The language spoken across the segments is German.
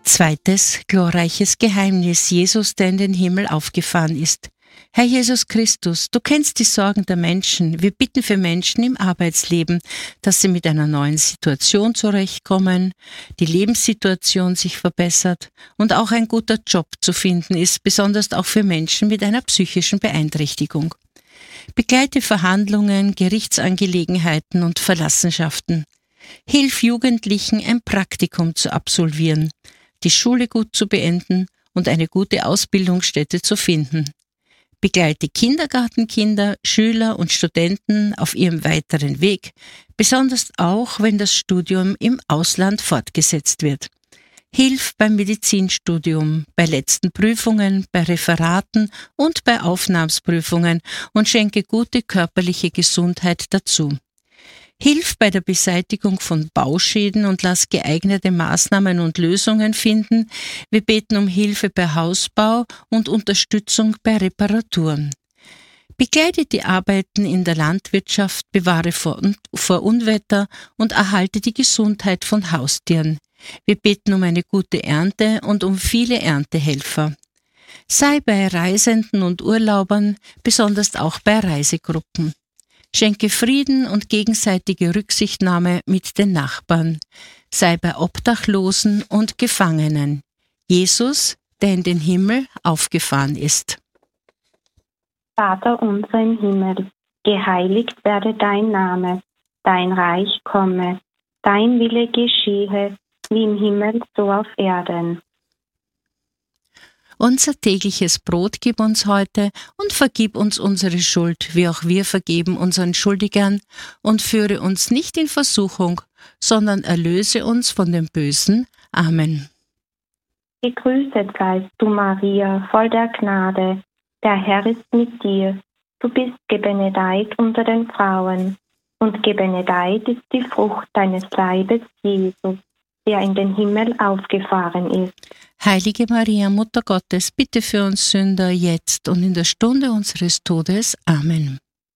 Zweites glorreiches Geheimnis: Jesus, der in den Himmel aufgefahren ist. Herr Jesus Christus, du kennst die Sorgen der Menschen. Wir bitten für Menschen im Arbeitsleben, dass sie mit einer neuen Situation zurechtkommen, die Lebenssituation sich verbessert und auch ein guter Job zu finden ist, besonders auch für Menschen mit einer psychischen Beeinträchtigung. Begleite Verhandlungen, Gerichtsangelegenheiten und Verlassenschaften. Hilf Jugendlichen, ein Praktikum zu absolvieren, die Schule gut zu beenden und eine gute Ausbildungsstätte zu finden. Begleite Kindergartenkinder, Schüler und Studenten auf ihrem weiteren Weg, besonders auch, wenn das Studium im Ausland fortgesetzt wird. Hilf beim Medizinstudium, bei letzten Prüfungen, bei Referaten und bei Aufnahmsprüfungen und schenke gute körperliche Gesundheit dazu. Hilf bei der Beseitigung von Bauschäden und lass geeignete Maßnahmen und Lösungen finden. Wir beten um Hilfe bei Hausbau und Unterstützung bei Reparaturen. Begleite die Arbeiten in der Landwirtschaft, bewahre vor Unwetter und erhalte die Gesundheit von Haustieren. Wir beten um eine gute Ernte und um viele Erntehelfer. Sei bei Reisenden und Urlaubern, besonders auch bei Reisegruppen. Schenke Frieden und gegenseitige Rücksichtnahme mit den Nachbarn. Sei bei Obdachlosen und Gefangenen. Jesus, der in den Himmel aufgefahren ist. Vater unser im Himmel, geheiligt werde dein Name, dein Reich komme, dein Wille geschehe, wie im Himmel so auf Erden. Unser tägliches Brot gib uns heute und vergib uns unsere Schuld, wie auch wir vergeben unseren Schuldigern, und führe uns nicht in Versuchung, sondern erlöse uns von dem Bösen. Amen. Gegrüßet seist du, Maria, voll der Gnade, der Herr ist mit dir. Du bist gebenedeit unter den Frauen, und gebenedeit ist die Frucht deines Leibes, Jesus, der in den Himmel aufgefahren ist. Heilige Maria, Mutter Gottes, bitte für uns Sünder, jetzt und in der Stunde unseres Todes. Amen.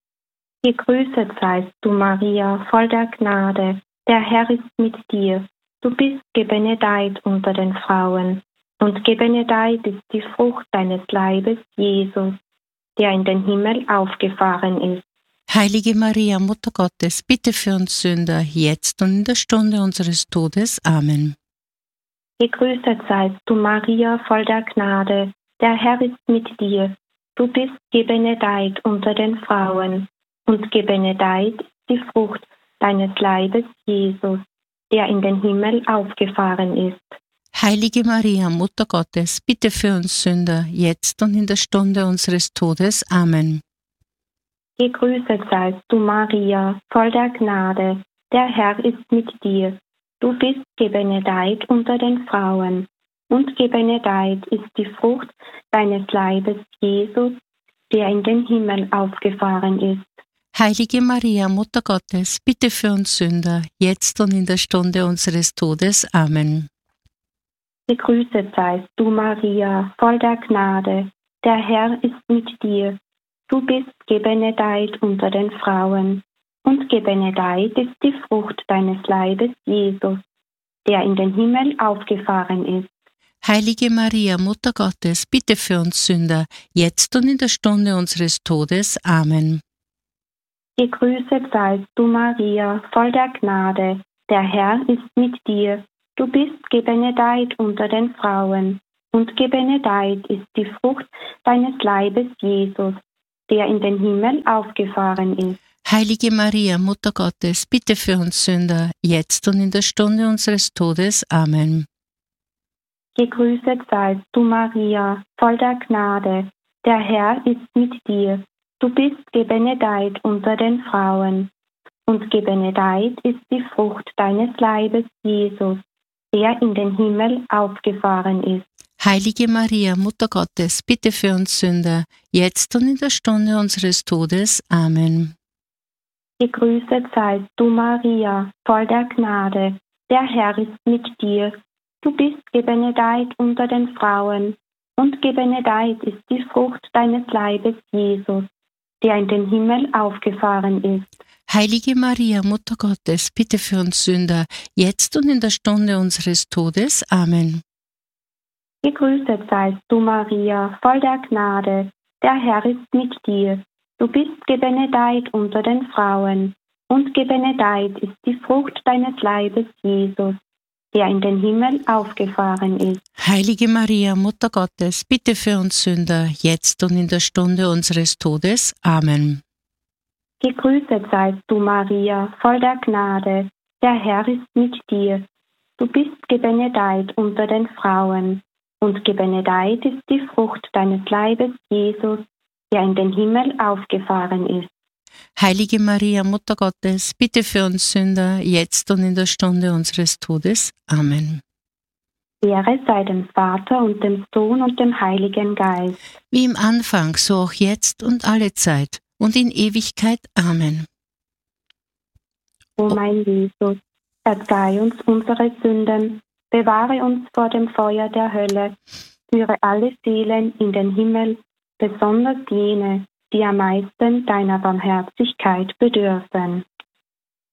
Gegrüßet seist du, Maria, voll der Gnade, der Herr ist mit dir. Du bist gebenedeit unter den Frauen, und gebenedeit ist die Frucht deines Leibes, Jesus, der in den Himmel aufgefahren ist. Heilige Maria, Mutter Gottes, bitte für uns Sünder, jetzt und in der Stunde unseres Todes. Amen. Gegrüßet seist du, Maria, voll der Gnade, der Herr ist mit dir. Du bist gebenedeit unter den Frauen, und gebenedeit ist die Frucht deines Leibes, Jesus, der in den Himmel aufgefahren ist. Heilige Maria, Mutter Gottes, bitte für uns Sünder, jetzt und in der Stunde unseres Todes. Amen. Gegrüßet seist du, Maria, voll der Gnade, der Herr ist mit dir. Du bist gebenedeit unter den Frauen, und gebenedeit ist die Frucht deines Leibes, Jesus, der in den Himmel aufgefahren ist. Heilige Maria, Mutter Gottes, bitte für uns Sünder, jetzt und in der Stunde unseres Todes. Amen. Gegrüßet seist du, Maria, voll der Gnade, der Herr ist mit dir. Du bist gebenedeit unter den Frauen, und gebenedeit ist die Frucht deines Leibes, Jesus, der in den Himmel aufgefahren ist. Heilige Maria, Mutter Gottes, bitte für uns Sünder, jetzt und in der Stunde unseres Todes. Amen. Gegrüßet seist du, Maria, voll der Gnade, der Herr ist mit dir. Du bist gebenedeit unter den Frauen, und gebenedeit ist die Frucht deines Leibes, Jesus, der in den Himmel aufgefahren ist. Heilige Maria, Mutter Gottes, bitte für uns Sünder, jetzt und in der Stunde unseres Todes. Amen. Gegrüßet seist du, Maria, voll der Gnade, der Herr ist mit dir. Du bist gebenedeit unter den Frauen, und gebenedeit ist die Frucht deines Leibes, Jesus, der in den Himmel aufgefahren ist. Heilige Maria, Mutter Gottes, bitte für uns Sünder, jetzt und in der Stunde unseres Todes. Amen. Gegrüßet seist du, Maria, voll der Gnade, der Herr ist mit dir. Du bist gebenedeit unter den Frauen, und gebenedeit ist die Frucht deines Leibes, Jesus, der in den Himmel aufgefahren ist. Heilige Maria, Mutter Gottes, bitte für uns Sünder, jetzt und in der Stunde unseres Todes. Amen. Gegrüßet seist du, Maria, voll der Gnade, der Herr ist mit dir. Du bist gebenedeit unter den Frauen, und gebenedeit ist die Frucht deines Leibes, Jesus, der in den Himmel aufgefahren ist. Heilige Maria, Mutter Gottes, bitte für uns Sünder, jetzt und in der Stunde unseres Todes. Amen. Gegrüßet seist du, Maria, voll der Gnade, der Herr ist mit dir. Du bist gebenedeit unter den Frauen, und gebenedeit ist die Frucht deines Leibes, Jesus, der in den Himmel aufgefahren ist. Heilige Maria, Mutter Gottes, bitte für uns Sünder, jetzt und in der Stunde unseres Todes. Amen. Ehre sei dem Vater und dem Sohn und dem Heiligen Geist. Wie im Anfang, so auch jetzt und alle Zeit und in Ewigkeit. Amen. O mein Jesus, verzeih uns unsere Sünden, bewahre uns vor dem Feuer der Hölle, führe alle Seelen in den Himmel, besonders jene, die am meisten deiner Barmherzigkeit bedürfen.